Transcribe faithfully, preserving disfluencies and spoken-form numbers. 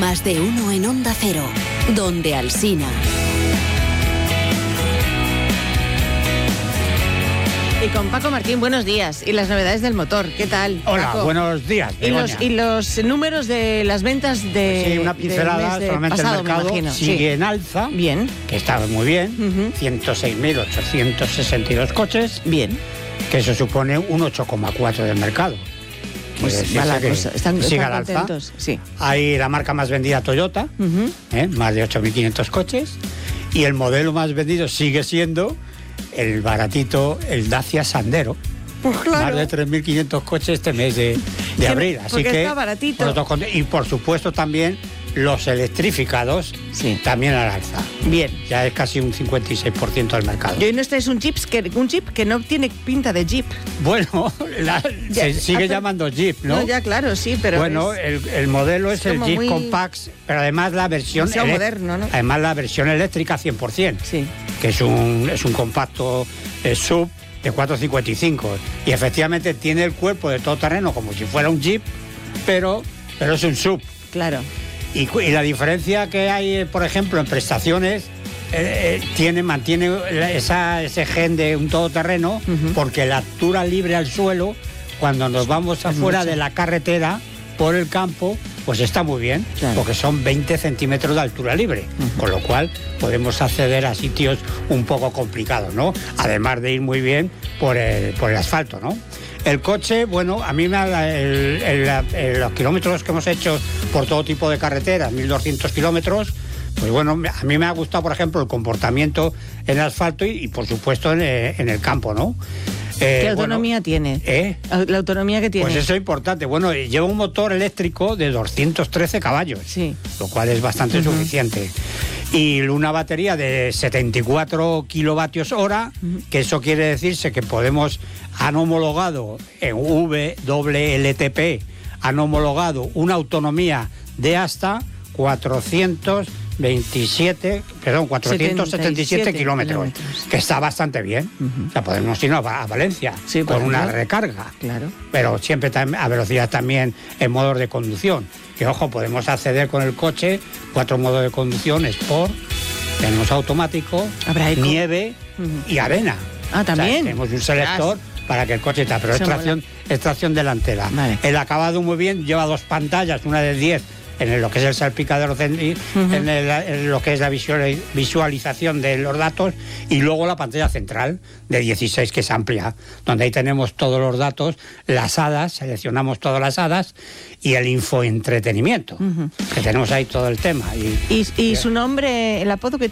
Más de uno en Onda Cero, donde Alsina. Y con Paco Martín, buenos días. Y las novedades del motor, ¿qué tal? Hola, Paco? buenos días. Y los, y los números de las ventas de. Pues sí, una pincelada, de solamente pasado, el mercado me imagino. sigue Sí. en alza. Bien. Que está muy bien. Uh-huh. ciento seis mil ochocientos sesenta y dos coches. Bien. Que eso supone un ocho coma cuatro del mercado. Pues va la cosa. Están, sigue están al alza. contentos. Sí. Hay la marca más vendida, Toyota, Uh-huh. ¿eh? Más de ocho mil quinientos coches. Y el modelo más vendido sigue siendo el baratito, el Dacia Sandero. Pues claro. Más de tres mil quinientos coches este mes de, de abril. Así porque que, está baratito. Y por supuesto también los electrificados, sí, también al alza. Bien. Ya es casi un cincuenta y seis por ciento del mercado. Y hoy nos traes un Jeep que, un Jeep que no tiene pinta de Jeep. Bueno, la, ya, se sigue hace, llamando Jeep, ¿no? No, ya claro, sí, pero bueno, es, el, el modelo es, es el Jeep muy, Compact, pero además la versión ele- moderno, ¿no? Además la versión eléctrica cien por ciento, sí, que es un es un compacto eh, sub de cuatro cincuenta y cinco y efectivamente tiene el cuerpo de todoterreno como si fuera un Jeep, pero pero es un sub. Claro. Y, y la diferencia que hay, por ejemplo, en prestaciones, eh, eh, tiene, mantiene esa, ese gen de un todoterreno, uh-huh, porque la altura libre al suelo, cuando nos vamos afuera mucho de la carretera, por el campo, pues está muy bien, claro, porque son veinte centímetros de altura libre, uh-huh, con lo cual podemos acceder a sitios un poco complicados, ¿no? Además de ir muy bien por el, por el asfalto, ¿no? El coche, bueno, a mí me ha, el, el, el, los kilómetros que hemos hecho por todo tipo de carreteras, mil doscientos kilómetros, pues bueno, a mí me ha gustado, por ejemplo, el comportamiento en el asfalto y, y por supuesto, en, en el campo, ¿no? Eh, ¿Qué autonomía bueno, tiene? ¿Eh? La autonomía que tiene. Pues eso es importante. Bueno, lleva un motor eléctrico de doscientos trece caballos, sí, lo cual es bastante uh-huh suficiente. Y una batería de setenta y cuatro kilovatios hora, uh-huh, que eso quiere decirse que podemos, han homologado en V W L T P, han homologado una autonomía de hasta cuatrocientos veintisiete, perdón, cuatrocientos setenta y siete kilómetros, kilómetros, que está bastante bien. Uh-huh. O sea, podemos ir a, a Valencia, sí, con una ejemplo, recarga, claro, pero siempre a velocidad también en modos de conducción. Que ojo, podemos acceder con el coche, cuatro modos de conducción, Sport, tenemos automático, nieve uh-huh y arena. Ah, también. O sea, tenemos un selector Gracias. Para que el coche está, pero es tracción, es tracción delantera. Vale. El acabado muy bien, lleva dos pantallas, una de diez en lo que es el salpicadero, uh-huh, en, el, en lo que es la visualización de los datos, y luego la pantalla central de dieciséis, que es amplia, donde ahí tenemos todos los datos, las hadas, seleccionamos todas las hadas y el infoentretenimiento, uh-huh, que tenemos ahí todo el tema. ¿Y, y, y su nombre, el apodo que